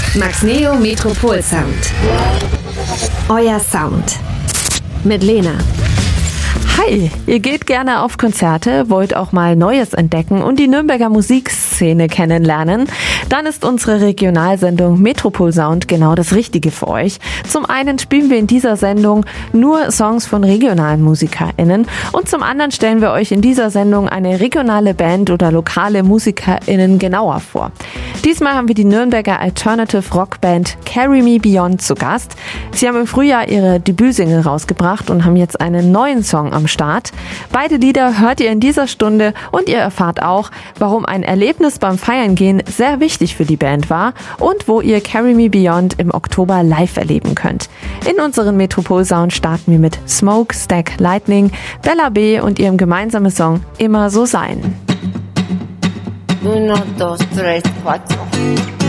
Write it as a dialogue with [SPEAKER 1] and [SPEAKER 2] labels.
[SPEAKER 1] Max Neo Metropol Sound. Euer Sound. Mit Lena.
[SPEAKER 2] Hi, ihr geht gerne auf Konzerte, wollt auch mal Neues entdecken und die Nürnberger Musikszene kennenlernen? Dann ist unsere Regionalsendung Metropol Sound genau das Richtige für euch. Zum einen spielen wir in dieser Sendung nur Songs von regionalen MusikerInnen und zum anderen stellen wir euch in dieser Sendung eine regionale Band oder lokale MusikerInnen genauer vor. Diesmal haben wir die Nürnberger Alternative Rockband Carry Me Beyond zu Gast. Sie haben im Frühjahr ihre Debütsingle rausgebracht und haben jetzt einen neuen Song am Start. Beide Lieder hört ihr in dieser Stunde und ihr erfahrt auch, warum ein Erlebnis beim Feiern gehen sehr wichtig für die Band war und wo ihr Carry Me Beyond im Oktober live erleben könnt. In unseren Metropol Sound starten wir mit Smoke Stack Lightning, Bella B und ihrem gemeinsamen Song Immer so sein.
[SPEAKER 3] 1, 2, 3, 4